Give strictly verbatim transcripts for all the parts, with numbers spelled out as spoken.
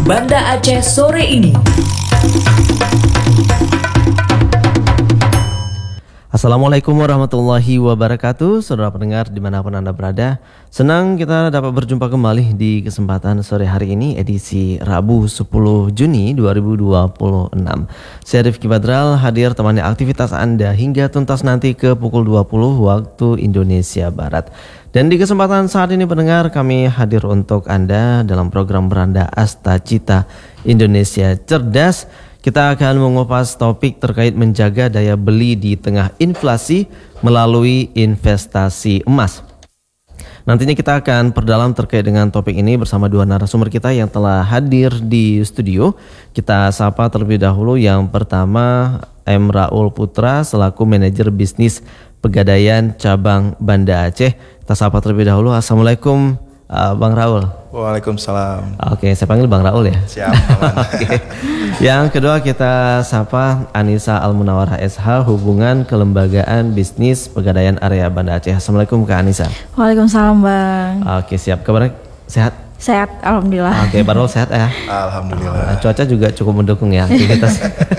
Banda Aceh sore ini. Assalamualaikum warahmatullahi wabarakatuh. Saudara pendengar dimanapun Anda berada, senang kita dapat berjumpa kembali di kesempatan sore hari ini, edisi Rabu sepuluh Juni dua ribu dua puluh enam. Saya Rifki Badral hadir temani aktivitas Anda hingga tuntas nanti ke pukul dua puluh waktu Indonesia Barat. Dan di kesempatan saat ini pendengar, kami hadir untuk Anda dalam program Beranda Asta Cita Indonesia Cerdas. Kita akan mengupas topik terkait menjaga daya beli di tengah inflasi melalui investasi emas. Nantinya kita akan perdalam terkait dengan topik ini bersama dua narasumber kita yang telah hadir di studio. Kita sapa terlebih dahulu yang pertama M. Raul Putra selaku manajer bisnis Pegadaian Cabang Banda Aceh. Kita sapa terlebih dahulu. Assalamualaikum uh, Bang Raul. Waalaikumsalam. Oke, saya panggil Bang Raul ya. Siap. Oke. Yang kedua kita sapa Anissa Almunawarah S H, Hubungan Kelembagaan Bisnis Pegadaian Area Banda Aceh. Assalamualaikum Kak Anissa. Waalaikumsalam Bang. Oke, siap. Kabarnya sehat? Sehat, alhamdulillah. Oke, Bang Raul sehat ya? Alhamdulillah. Cuaca juga cukup mendukung ya aktivitas.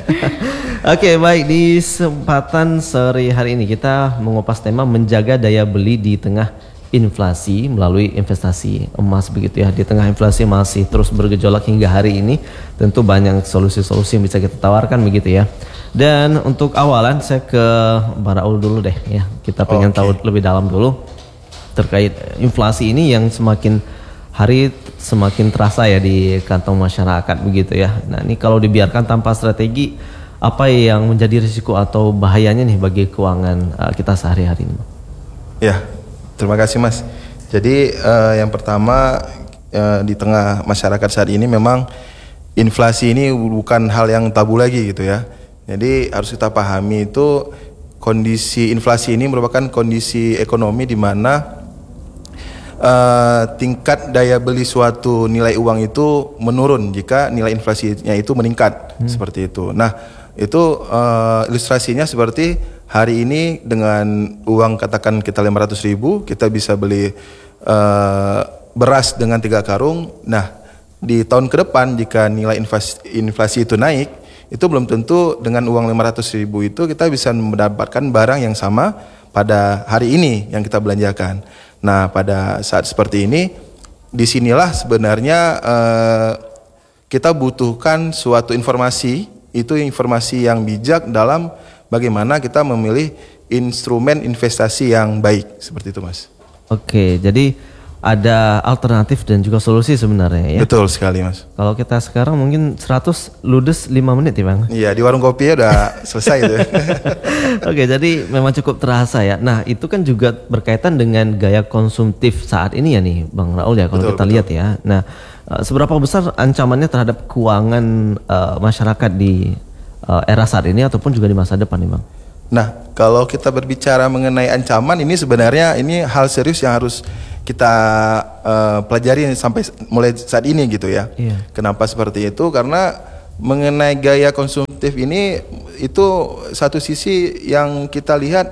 Oke, baik, di kesempatan sore hari ini kita mengupas tema menjaga daya beli di tengah inflasi melalui investasi emas begitu ya. Di tengah inflasi masih terus bergejolak hingga hari ini, tentu banyak solusi-solusi yang bisa kita tawarkan begitu ya. Dan untuk awalan saya ke Bang Raul dulu deh ya. Kita pengen okay. tahu lebih dalam dulu terkait inflasi ini yang semakin hari semakin terasa ya di kantong masyarakat begitu ya. Nah, ini kalau dibiarkan tanpa strategi, apa yang menjadi risiko atau bahayanya nih bagi keuangan uh, kita sehari-hari ini? Ya. Terima kasih Mas. Jadi uh, yang pertama uh, di tengah masyarakat saat ini memang inflasi ini bukan hal yang tabu lagi gitu ya. Jadi harus kita pahami itu kondisi inflasi ini merupakan kondisi ekonomi di mana uh, tingkat daya beli suatu nilai uang itu menurun jika nilai inflasinya itu meningkat hmm. seperti itu. Nah itu uh, ilustrasinya seperti hari ini dengan uang katakan kita lima ratus ribu kita bisa beli uh, beras dengan tiga karung. Nah di tahun ke depan jika nilai inflasi, inflasi itu naik, itu belum tentu dengan uang lima ratus ribu itu kita bisa mendapatkan barang yang sama pada hari ini yang kita belanjakan. Nah pada saat seperti ini disinilah sebenarnya uh, kita butuhkan suatu informasi, itu informasi yang bijak dalam bagaimana kita memilih instrumen investasi yang baik seperti itu Mas. Oke, jadi ada alternatif dan juga solusi sebenarnya ya. Betul sekali Mas. Kalau kita sekarang mungkin seratus ludes lima menit ya Bang. Iya, di warung kopi udah selesai itu. Oke, jadi memang cukup terasa ya. Nah, itu kan juga berkaitan dengan gaya konsumtif saat ini ya nih Bang Raul ya kalau betul, kita betul. lihat ya. Nah, seberapa besar ancamannya terhadap keuangan uh, masyarakat di Uh, era saat ini ataupun juga di masa depan nih Bang? Nah kalau kita berbicara mengenai ancaman ini sebenarnya ini hal serius yang harus kita uh, pelajari sampai mulai saat ini gitu ya. Yeah. Kenapa seperti itu? Karena mengenai gaya konsumtif ini itu satu sisi yang kita lihat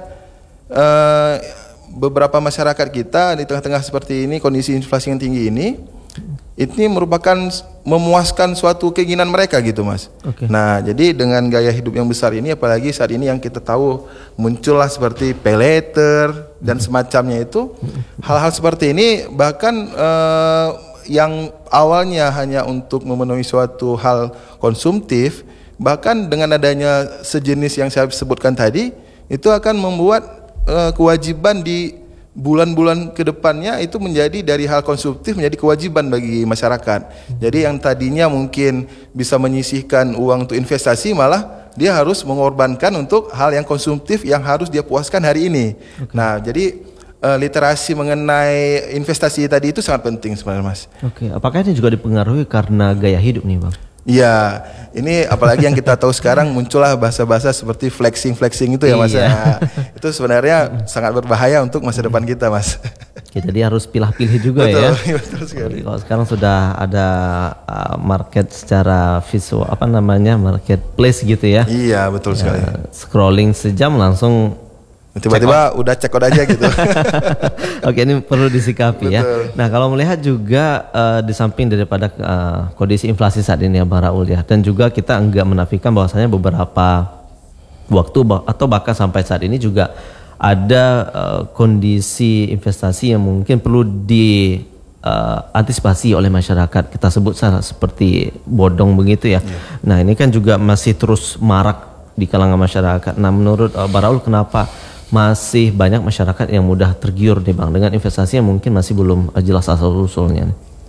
uh, beberapa masyarakat kita di tengah-tengah seperti ini kondisi inflasi yang tinggi ini ini merupakan memuaskan suatu keinginan mereka gitu Mas. Okay. Nah jadi dengan gaya hidup yang besar ini apalagi saat ini yang kita tahu muncullah seperti pay later dan semacamnya itu hal-hal seperti ini bahkan eh, yang awalnya hanya untuk memenuhi suatu hal konsumtif bahkan dengan adanya sejenis yang saya sebutkan tadi itu akan membuat eh, kewajiban di bulan-bulan kedepannya itu menjadi dari hal konsumtif menjadi kewajiban bagi masyarakat. Jadi yang tadinya mungkin bisa menyisihkan uang untuk investasi malah dia harus mengorbankan untuk hal yang konsumtif yang harus dia puaskan hari ini. Okay. Nah jadi uh, literasi mengenai investasi tadi itu sangat penting sebenarnya Mas. Oke, okay. Apakah ini juga dipengaruhi karena gaya hidup nih Bang? Iya, ini apalagi yang kita tahu sekarang muncullah bahasa-bahasa seperti flexing-flexing itu ya Mas. Iya. Nah, itu sebenarnya sangat berbahaya untuk masa depan kita Mas. Oke, jadi harus pilah-pilih juga betul, ya. Betul sekali. Kalau sekarang sudah ada uh, market secara visual apa namanya marketplace gitu ya. Iya betul sekali. Ya, scrolling sejam langsung Tiba-tiba udah check out aja gitu. Oke, ini perlu disikapi ya. Betul. Nah, kalau melihat juga uh, di samping daripada uh, kondisi inflasi saat ini ya Bang Raul ya, dan juga kita enggak menafikan bahwasanya beberapa waktu atau bahkan sampai saat ini juga ada uh, kondisi investasi yang mungkin perlu di uh, antisipasi oleh masyarakat. Kita sebut seperti bodong begitu ya. Yeah. Nah, ini kan juga masih terus marak di kalangan masyarakat. Nah, menurut uh, Bang Raul, kenapa masih banyak masyarakat yang mudah tergiur nih Bang dengan investasi yang mungkin masih belum jelas asal usulnya?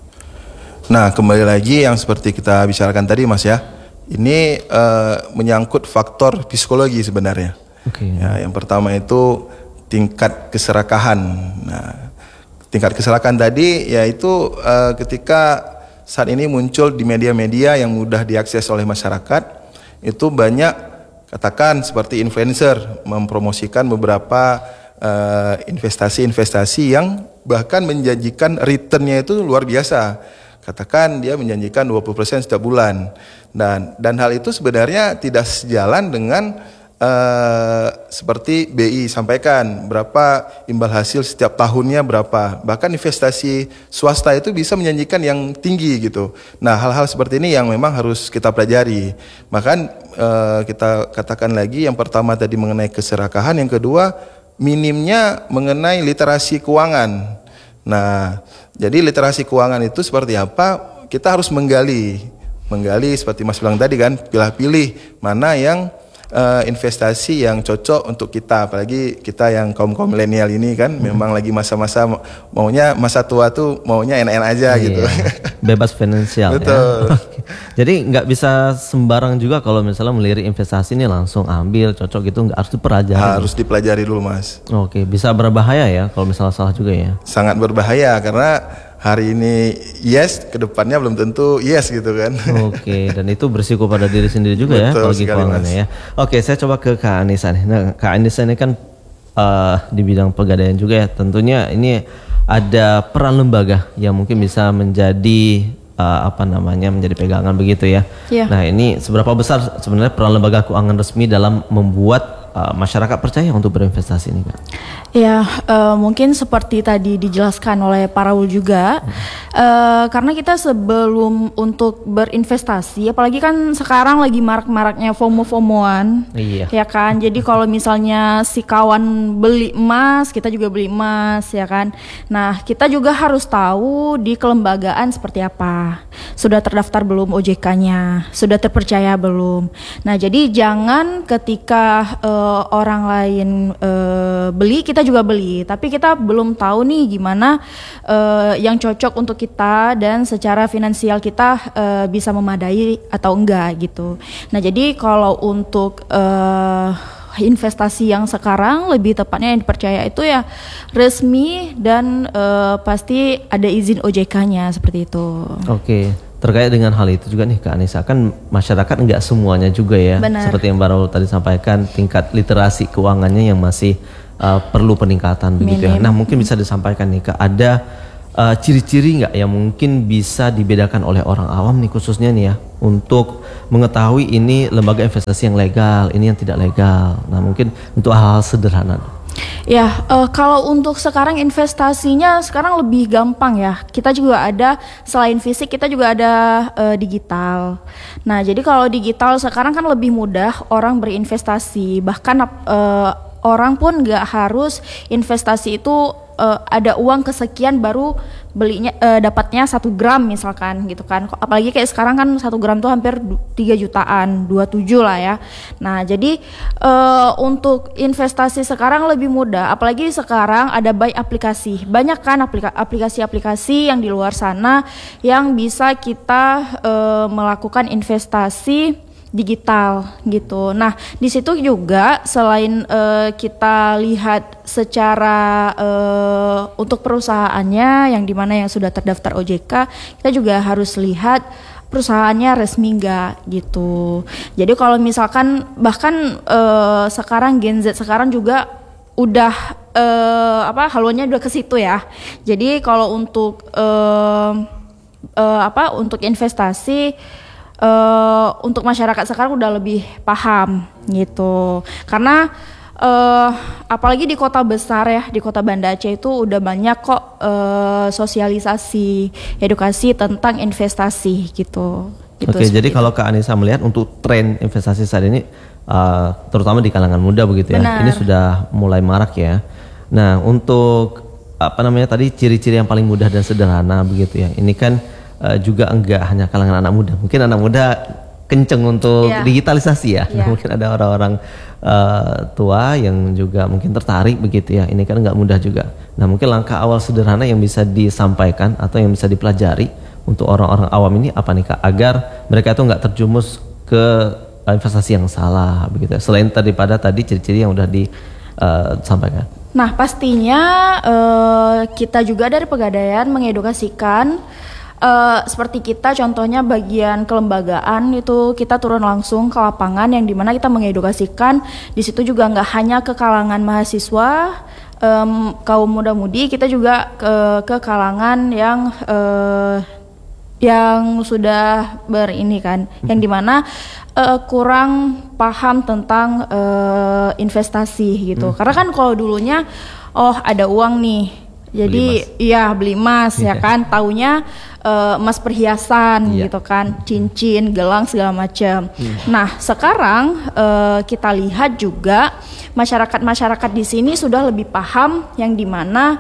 Nah, kembali lagi yang seperti kita bicarakan tadi Mas ya, ini uh, menyangkut faktor psikologi sebenarnya. Okay. Ya, yang pertama itu tingkat keserakahan. Nah, tingkat keserakahan tadi yaitu uh, ketika saat ini muncul di media-media yang mudah diakses oleh masyarakat, itu banyak katakan seperti influencer mempromosikan beberapa uh, investasi-investasi yang bahkan menjanjikan returnnya itu luar biasa. Katakan dia menjanjikan dua puluh persen setiap bulan. Dan dan hal itu sebenarnya tidak sejalan dengan uh, seperti B I sampaikan berapa imbal hasil setiap tahunnya berapa. Bahkan investasi swasta itu bisa menjanjikan yang tinggi gitu. Nah, hal-hal seperti ini yang memang harus kita pelajari. Bahkan Uh, kita katakan lagi, yang pertama tadi mengenai keserakahan, yang kedua minimnya mengenai literasi keuangan. Nah, jadi literasi keuangan itu seperti apa? Kita harus menggali, menggali seperti Mas bilang tadi kan, pilih-pilih mana yang uh, investasi yang cocok untuk kita, apalagi kita yang kaum-kaum milenial ini kan, hmm. memang lagi masa-masa maunya masa tua tuh maunya enak-enak aja iya, gitu. Bebas finansial. Betul. Ya. Jadi nggak bisa sembarang juga kalau misalnya melirik investasi ini langsung ambil cocok gitu, nggak harus dipelajari. Harus dipelajari dulu Mas. Oke, bisa berbahaya ya kalau misalnya salah juga ya. Sangat berbahaya karena hari ini yes, kedepannya belum tentu yes gitu kan. Oke, dan itu berisiko pada diri sendiri juga ya kalau keuangannya ya. Oke, saya coba ke Kak Anissa nih. Nah, Kak Anissa ini kan uh, di bidang pegadaian juga ya. Tentunya ini ada peran lembaga yang mungkin bisa menjadi Uh, apa namanya menjadi pegangan begitu ya. Yeah. Nah, ini seberapa besar sebenarnya peran lembaga keuangan resmi dalam membuat uh, masyarakat percaya untuk berinvestasi ini, Kak? Ya, uh, mungkin seperti tadi dijelaskan oleh Pak Raul juga, hmm. uh, karena kita sebelum untuk berinvestasi, apalagi kan sekarang lagi marak-maraknya FOMO-FOMOan, iya. ya kan. Jadi kalau misalnya si kawan beli emas, kita juga beli emas, ya kan. Nah, kita juga harus tahu di kelembagaan seperti apa. Sudah terdaftar belum O J K-nya? Sudah terpercaya belum? Nah, jadi jangan ketika uh, orang lain uh, beli, kita juga beli, tapi kita belum tahu nih gimana uh, yang cocok untuk kita dan secara finansial kita uh, bisa memadai atau enggak gitu. Nah, jadi kalau untuk uh, investasi yang sekarang lebih tepatnya yang dipercaya itu ya resmi dan uh, pasti ada izin O J K-nya seperti itu. Oke. Terkait dengan hal itu juga nih Kak Anissa, kan masyarakat enggak semuanya juga ya. Benar. Seperti yang Baru tadi sampaikan, tingkat literasi keuangannya yang masih uh, perlu peningkatan begitu ya. Nah, mungkin bisa disampaikan nih Kak, ada uh, ciri-ciri nggak yang mungkin bisa dibedakan oleh orang awam nih khususnya nih ya, untuk mengetahui ini lembaga investasi yang legal, ini yang tidak legal. Nah, mungkin untuk hal-hal sederhana. Ya, uh, kalau untuk sekarang investasinya sekarang lebih gampang ya. Kita juga ada, selain fisik kita juga ada uh, digital. Nah, jadi kalau digital sekarang kan lebih mudah orang berinvestasi. Bahkan uh, orang pun nggak harus investasi itu uh, ada uang kesekian baru belinya uh, dapatnya satu gram misalkan gitu kan. Apalagi kayak sekarang kan satu gram tuh hampir tiga jutaan, dua puluh tujuh lah ya. Nah, jadi uh, untuk investasi sekarang lebih mudah. Apalagi sekarang ada by aplikasi. Banyak kan aplika- aplikasi-aplikasi yang di luar sana yang bisa kita uh, melakukan investasi digital gitu. Nah, di situ juga selain uh, kita lihat secara uh, untuk perusahaannya yang dimana yang sudah terdaftar O J K, kita juga harus lihat perusahaannya resmi nggak gitu. Jadi kalau misalkan bahkan uh, sekarang Gen Z sekarang juga udah uh, apa haluannya udah ke situ ya. Jadi kalau untuk uh, uh, apa untuk investasi Uh, untuk masyarakat sekarang udah lebih paham gitu, karena uh, apalagi di kota besar ya, di kota Banda Aceh itu udah banyak kok uh, sosialisasi, edukasi tentang investasi gitu. gitu Oke, jadi itu. kalau Kak Anissa melihat untuk tren investasi saat ini, uh, terutama di kalangan muda begitu ya, Benar. ini sudah mulai marak ya. Nah, untuk apa namanya tadi ciri-ciri yang paling mudah dan sederhana begitu ya. Ini kan uh, juga enggak hanya kalangan anak muda, mungkin anak muda kenceng untuk yeah. digitalisasi ya. Yeah. Mungkin ada orang-orang uh, tua yang juga mungkin tertarik begitu ya. Ini kan nggak mudah juga. Nah, mungkin langkah awal sederhana yang bisa disampaikan atau yang bisa dipelajari untuk orang-orang awam ini apa nih Kak, agar mereka itu nggak terjumus ke investasi yang salah begitu ya. Selain daripada tadi ciri-ciri yang udah disampaikan. Uh, nah, pastinya uh, kita juga dari Pegadaian mengedukasikan. Uh, seperti kita contohnya bagian kelembagaan itu kita turun langsung ke lapangan yang dimana kita mengedukasikan di situ juga nggak hanya ke kalangan mahasiswa, um, kaum muda-mudi, kita juga ke, ke kalangan yang uh, yang sudah berini kan, yang dimana uh, kurang paham tentang uh, investasi gitu. Hmm. Karena kan kalau dulunya oh ada uang nih. Jadi iya beli emas ya kan, taunya uh, emas perhiasan yeah. gitu kan, cincin, gelang segala macam. Hmm. Nah sekarang uh, kita lihat juga masyarakat-masyarakat di sini sudah lebih paham yang dimana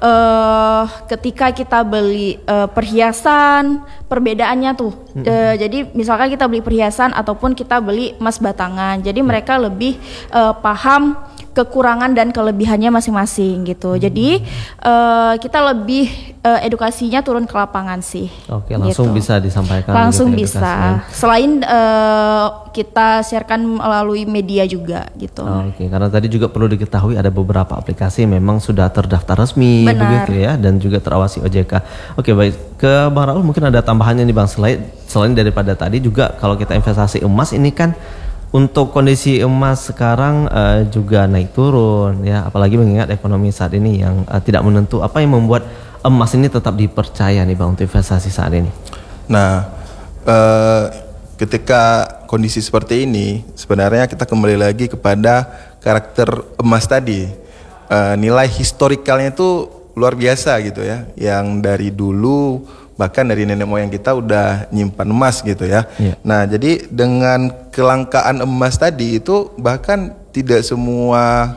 uh, ketika kita beli uh, perhiasan perbedaannya tuh. Hmm. Uh, jadi misalkan kita beli perhiasan ataupun kita beli emas batangan, jadi hmm. mereka lebih uh, paham kekurangan dan kelebihannya masing-masing gitu. Hmm. Jadi uh, kita lebih uh, edukasinya turun ke lapangan sih. Oke, langsung gitu. bisa disampaikan. Langsung gitu, bisa. Selain uh, kita sharekan melalui media juga gitu. Oh, Oke, karena tadi juga perlu diketahui ada beberapa aplikasi yang memang sudah terdaftar resmi. Benar. Begitu ya, dan juga terawasi O J K. Oke, baik. Ke Bang Raul mungkin ada tambahannya nih Bang, selain selain daripada tadi juga kalau kita investasi emas ini kan untuk kondisi emas sekarang uh, juga naik turun ya, apalagi mengingat ekonomi saat ini yang uh, tidak menentu. Apa yang membuat emas ini tetap dipercaya nih Bang untuk investasi saat ini? Nah, uh, ketika kondisi seperti ini sebenarnya kita kembali lagi kepada karakter emas tadi. Uh, nilai historikalnya itu luar biasa gitu ya, yang dari dulu bahkan dari nenek moyang kita udah nyimpan emas gitu ya. Yeah. Nah, jadi dengan kelangkaan emas tadi itu bahkan tidak semua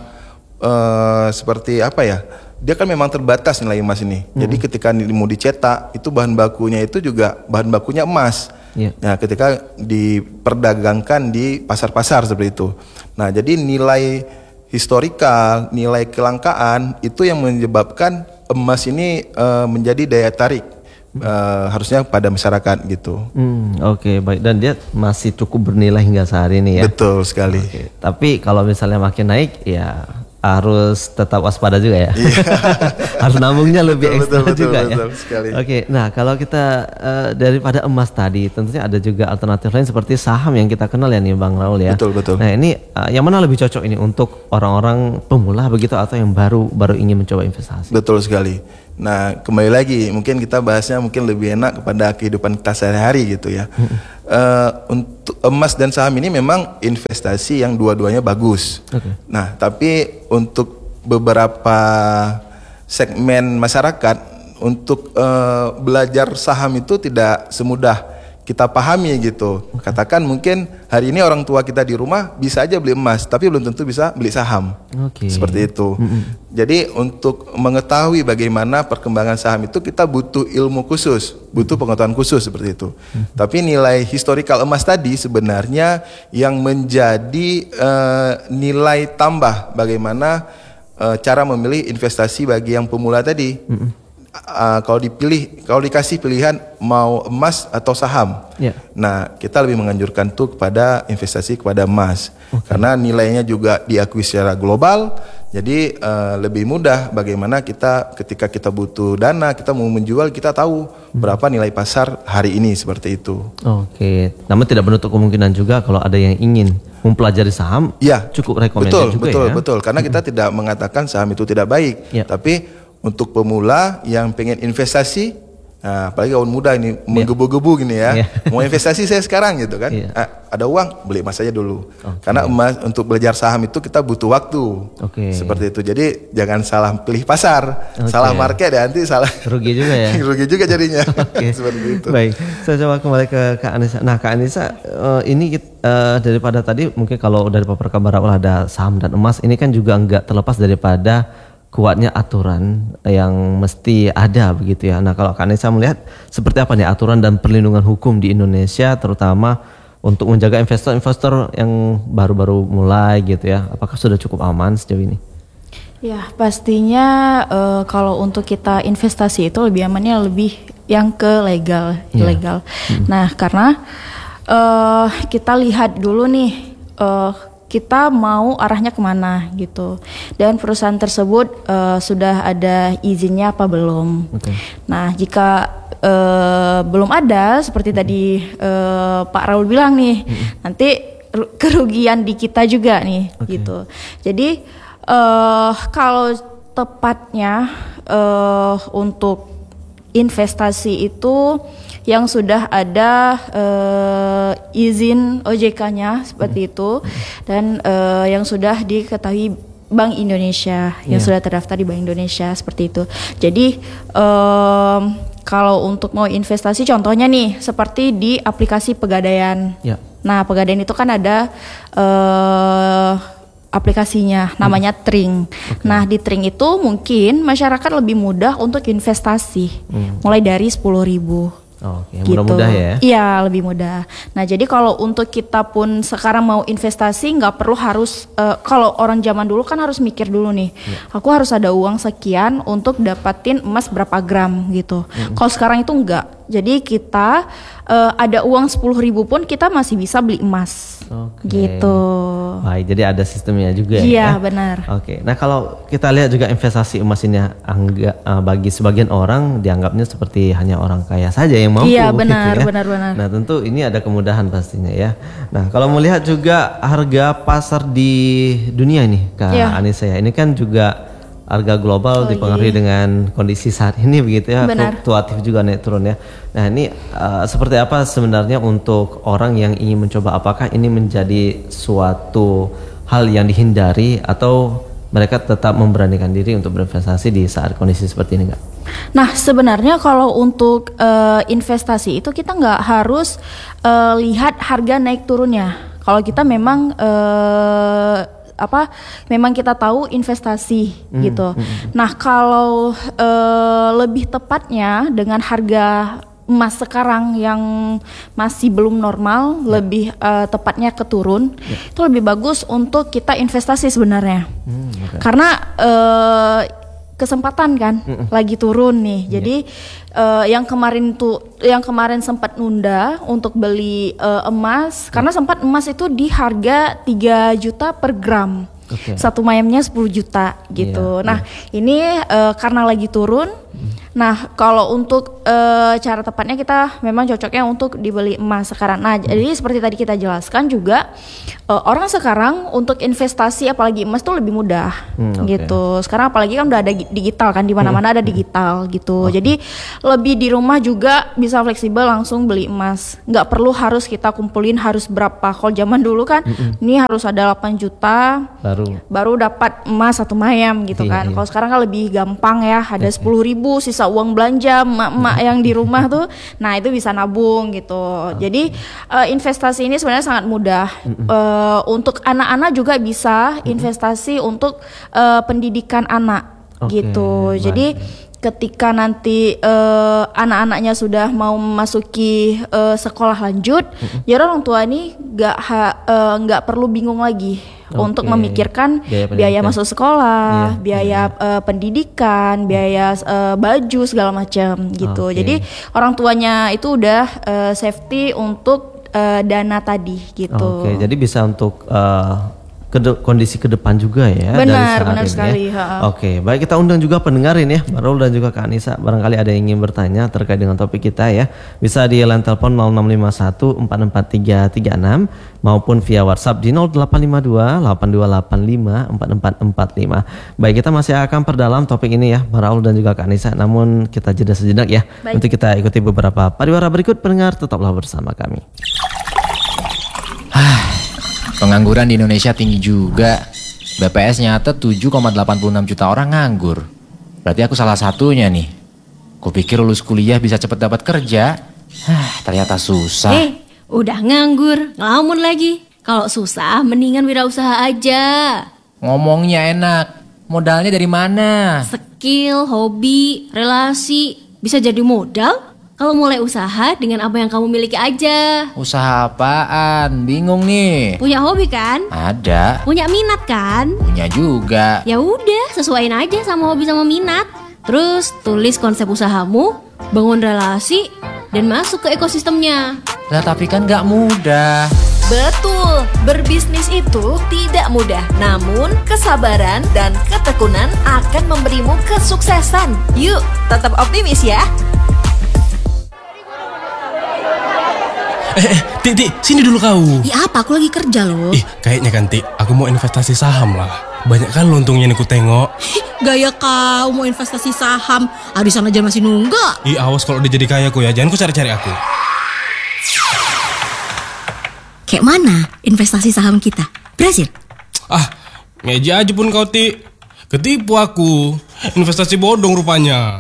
uh, seperti apa ya? Dia kan memang terbatas nilai emas ini. Hmm. Jadi ketika mau dicetak itu bahan bakunya itu juga bahan bakunya emas. Yeah. Nah, ketika diperdagangkan di pasar-pasar seperti itu. Nah, jadi nilai historikal, nilai kelangkaan itu yang menyebabkan emas ini uh, menjadi daya tarik. Uh, harusnya pada masyarakat gitu. Hmm, Oke okay, baik, dan dia masih cukup bernilai hingga saat ini ya. Betul sekali. Okay. Tapi kalau misalnya makin naik ya harus tetap waspada juga ya. Harus nabungnya lebih betul, ekstra betul, juga betul, ya. Oke, okay, nah kalau kita uh, daripada emas tadi, tentunya ada juga alternatif lain seperti saham yang kita kenal ya nih Bang Raul ya. Betul betul. Nah ini uh, yang mana lebih cocok ini untuk orang-orang pemula begitu atau yang baru baru ingin mencoba investasi? Betul sekali. Nah kembali lagi mungkin kita bahasnya mungkin lebih enak kepada kehidupan kita sehari-hari gitu ya. Hmm. Uh, untuk emas dan saham ini memang investasi yang dua-duanya bagus. Okay. Nah tapi untuk beberapa segmen masyarakat untuk uh, belajar saham itu tidak semudah kita pahami gitu. Katakan mungkin hari ini orang tua kita di rumah bisa aja beli emas, tapi belum tentu bisa beli saham. Okay. Seperti itu. Mm-hmm. Jadi untuk mengetahui bagaimana perkembangan saham itu kita butuh ilmu khusus, butuh pengetahuan khusus seperti itu. Mm-hmm. Tapi nilai historikal emas tadi sebenarnya yang menjadi uh, nilai tambah bagaimana uh, cara memilih investasi bagi yang pemula tadi. Mm-hmm. Uh, kalau dipilih, kalau dikasih pilihan mau emas atau saham, yeah. Nah kita lebih menganjurkan tuh kepada investasi kepada emas, okay. Karena nilainya juga diakui secara global, jadi uh, lebih mudah bagaimana kita ketika kita butuh dana, kita mau menjual, kita tahu hmm. berapa nilai pasar hari ini seperti itu. Oke, okay. Namun tidak menutup kemungkinan juga kalau ada yang ingin mempelajari saham, ya cukup rekomendasi betul, juga betul, ya. Betul, karena kita hmm. tidak mengatakan saham itu tidak baik, yeah. Tapi untuk pemula yang pengen investasi Nah, apalagi kawan muda ini menggebu-gebu gini ya, Yeah. mau investasi saya sekarang gitu kan, Yeah. ah, ada uang beli emas saja dulu, Okay. karena emas untuk belajar saham itu kita butuh waktu, Okay. seperti itu. Jadi jangan salah pilih pasar, Okay. salah market ya nanti salah Rugi juga ya. rugi juga jadinya. Oke. Seperti itu. Baik, saya coba kembali ke Kak Anissa. Nah, Kak Anissa, eh, ini eh, daripada tadi mungkin kalau dari paper kabar awal ada saham dan emas, ini kan juga enggak terlepas daripada kuatnya aturan yang mesti ada begitu ya. Nah, kalau Kak Anissa melihat seperti apa nih aturan dan perlindungan hukum di Indonesia, terutama untuk menjaga investor-investor yang baru-baru mulai gitu ya, apakah sudah cukup aman sejauh ini? Ya, pastinya uh, kalau untuk kita investasi itu lebih amannya lebih yang ke legal, Yeah. ilegal. Hmm. Nah, karena uh, kita lihat dulu nih, uh, kita mau arahnya kemana gitu, dan perusahaan tersebut uh, sudah ada izinnya apa belum. Okay. Nah, jika uh, belum ada, seperti Hmm. tadi uh, Pak Raul bilang nih, Hmm. nanti ru- kerugian di kita juga nih, Okay. gitu. Jadi uh, kalau tepatnya uh, untuk investasi itu yang sudah ada uh, izin O J K-nya seperti itu, dan uh, yang sudah diketahui Bank Indonesia, yang Yeah. sudah terdaftar di Bank Indonesia seperti itu. Jadi um, kalau untuk mau investasi, contohnya nih seperti di aplikasi Pegadaian. Ya. Nah, Pegadaian itu kan ada uh, aplikasinya, namanya Tring. Nah, di Tring itu mungkin masyarakat lebih mudah untuk investasi, Hmm. mulai dari sepuluh ribu. Oh, Oke, mudah-mudah ya. Iya, lebih mudah. Nah, jadi kalau untuk kita pun sekarang mau investasi, nggak perlu harus, eh, kalau orang zaman dulu kan harus mikir dulu nih, aku harus ada uang sekian untuk dapatin emas berapa gram gitu. Kalau sekarang itu enggak. Jadi kita eh, ada uang sepuluh ribu pun kita masih bisa beli emas. Oke. Gitu. Baik, jadi ada sistemnya juga Iya, ya. benar. Oke, nah kalau kita lihat juga investasi emas ini angga, uh, bagi sebagian orang dianggapnya seperti hanya orang kaya saja yang mampu. Iya, gitu benar, ya. benar-benar. Nah tentu ini ada kemudahan pastinya ya. Nah kalau melihat juga harga pasar di dunia ini Kak Iya. Anissa ya, ini kan juga harga global Oh, dipengaruhi iya. dengan kondisi saat ini begitu ya, Benar. fluktuatif juga naik turun ya. Nah ini uh, seperti apa sebenarnya untuk orang yang ingin mencoba, apakah ini menjadi suatu hal yang dihindari atau mereka tetap memberanikan diri untuk berinvestasi di saat kondisi seperti ini, Kak? Nah, sebenarnya kalau untuk eh, investasi itu kita nggak harus eh, lihat harga naik turunnya. Kalau kita memang eh, apa, memang kita tahu investasi gitu. Nah, kalau eh, lebih tepatnya dengan harga emas sekarang yang masih belum normal, lebih eh, tepatnya keturun, itu lebih bagus untuk kita investasi sebenarnya. Hmm, oke. Karena eh, kesempatan kan lagi turun nih. Jadi eh, yang kemarin tuh yang kemarin sempat nunda untuk beli eh, emas, karena sempat emas itu di harga tiga juta per gram. Oke. Satu mayamnya sepuluh juta gitu. Iya, Nah, ini eh, karena lagi turun. Nah, kalau untuk eh, cara tepatnya kita memang cocoknya untuk dibeli emas sekarang. Nah, jadi seperti tadi kita jelaskan juga, eh, orang sekarang untuk investasi apalagi emas tuh lebih mudah Hmm, oke. gitu. Sekarang apalagi kan udah ada gi- digital kan, di mana-mana ada digital gitu. Jadi lebih di rumah juga bisa fleksibel langsung beli emas. Nggak perlu harus kita kumpulin harus berapa. Kalau zaman dulu kan ini harus ada delapan juta Baru. baru dapat emas satu mayam gitu Iya, kan. iya. Kalau sekarang kan lebih gampang ya, ada sepuluh ribu sisa uang belanja emak-emak yang di rumah tuh. Nah, itu bisa nabung gitu. Jadi eh, investasi ini sebenarnya sangat mudah. Eh, untuk anak-anak juga bisa investasi untuk eh, pendidikan anak Oke, gitu. baik. Jadi ketika nanti eh, anak-anaknya sudah mau memasuki eh, sekolah lanjut, jadi orang tua ini nggak ha- eh, nggak perlu bingung lagi untuk Oke. memikirkan Biaya biaya, pendidikan. masuk sekolah, Iya, biaya eh, pendidikan, biaya eh, baju segala macam gitu. Oke. Jadi orang tuanya itu udah eh, safety untuk eh, dana tadi gitu. Oke, jadi bisa untuk uh, kede- kondisi ke depan juga ya. Benar, dari saat benar ini sekali, ya. ha. Oke, baik, kita undang juga pendengarin ya, Mbak Raul dan juga Kak Anissa. Barangkali ada yang ingin bertanya terkait dengan topik kita ya. Bisa di line telepon nol enam lima satu empat empat tiga tiga enam maupun via WhatsApp di nol delapan lima dua delapan dua delapan lima empat empat empat lima. Baik, kita masih akan perdalam topik ini ya, Mbak Raul dan juga Kak Anissa. Namun kita jeda sejenak ya. Baik. Untuk kita ikuti beberapa pariwara berikut, pendengar tetaplah bersama kami. Pengangguran di Indonesia tinggi juga. B P S nyata tujuh koma delapan puluh enam juta orang nganggur. Berarti aku salah satunya nih. Kupikir lulus kuliah bisa cepet dapat kerja. Hah, ternyata susah. Eh, udah nganggur, ngelamun lagi. Kalau susah, mendingan wirausaha aja. Ngomongnya enak. Modalnya dari mana? Skill, hobi, relasi, bisa jadi modal. Kalau mulai usaha dengan apa yang kamu miliki aja. Usaha apaan? Bingung nih. Punya hobi kan? Ada. Punya minat kan? Punya juga. Ya udah, sesuaiin aja sama hobi sama minat. Terus tulis konsep usahamu, bangun relasi, dan masuk ke ekosistemnya. Lah tapi kan gak mudah. Betul, berbisnis itu tidak mudah. Namun, kesabaran dan ketekunan akan memberimu kesuksesan. Yuk, tetap optimis ya. Eh, eh, Tik, Tik, sini dulu kau. Ih apa, aku lagi kerja loh. Ih, kayaknya kan, Tik, aku mau investasi saham lah. Banyak kan untungnya nih ku tengok. Gaya kau mau investasi saham. Arisan aja masih nunggak. Ih, awas kalau udah jadi kaya ku ya. Jangan ku cari-cari aku. Kayak mana investasi saham kita? Berhasil? Ah, ngeja aja pun kau, Tik. Ketipu aku. Investasi bodong rupanya.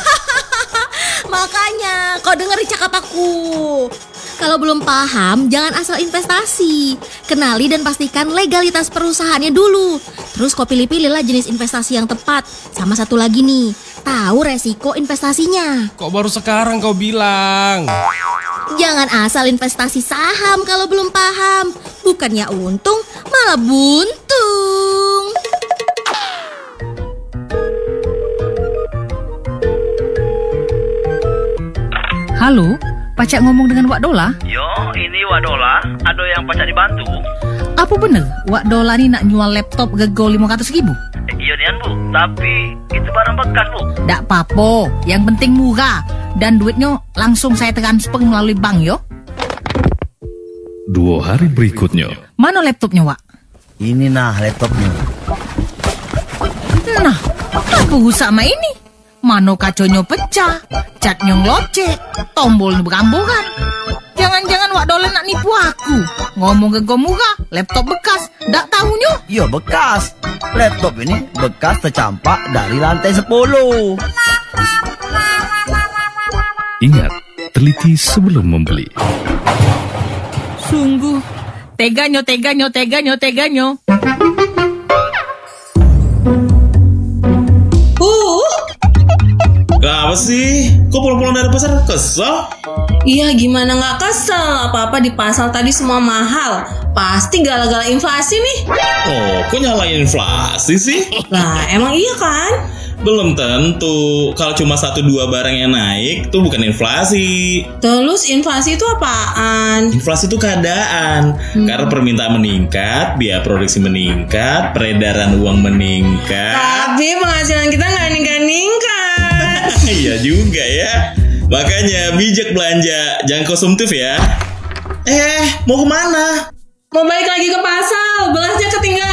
Makanya kau dengerin cakap aku. Kalau belum paham, jangan asal investasi. Kenali dan pastikan legalitas perusahaannya dulu. Terus kau pilih-pilih lah jenis investasi yang tepat. Sama satu lagi nih, tahu resiko investasinya. Kok baru sekarang kau bilang? Jangan asal investasi saham kalau belum paham. Bukannya untung, malah buntung. Halo, Pacak ngomong dengan Wak Dola? Yo, ini Wak Dola. Ada yang Pacak dibantu? Apa bener Wak Dola ni nak jual laptop gego lima ratus ribu? Eh, iya nian bu, tapi itu barang bekas bu. Tak apa-apa, yang penting murah. Dan duitnya langsung saya transfer melalui bank yo. Dua hari berikutnya. Mana laptopnya Wak? Ini nah laptopnya. Nah, apa rusak sama ini? Mano kaconya pecah, catnya ngelocek, tombolnya beramburan. Jangan-jangan Wak Dola nak nipu aku. Ngomong ke gua murah, laptop bekas, dak tahunya? Iya bekas. Laptop ini bekas tercampak dari lantai sepuluh. Ingat, teliti sebelum membeli. Sungguh, teganya, teganya, teganya, teganya. Kenapa sih? Kok pulang-pulang dari pasar kesel? Iya gimana gak kesel? Apa-apa di pasar tadi semua mahal. Pasti gara-gara inflasi nih. Oh, kok nyalain inflasi sih? Lah emang iya kan? Belum tentu. Kalau cuma satu dua barang yang naik, itu bukan inflasi. Terus inflasi itu apaan? Inflasi itu keadaan. hmm. Karena permintaan meningkat, biaya produksi meningkat, peredaran uang meningkat. Tapi penghasilan kita gak meningkat-meningkat. Iya juga ya. Makanya bijak belanja, jangan konsumtif ya. Eh, mau kemana? Mau balik lagi ke pasar, berasnya ketinggalan.